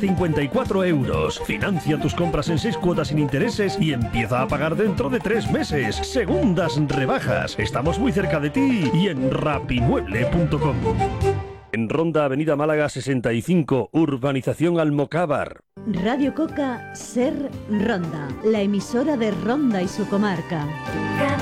254 euros. Financia tus compras en 6 cuotas sin intereses y empieza a pagar dentro de 3 meses. Segundas rebajas. Estamos muy cerca de ti y en rapimueble.com. En Ronda, Avenida Málaga 65, Urbanización Almocávar. Radio Coca, Ser Ronda, la emisora de Ronda y su comarca.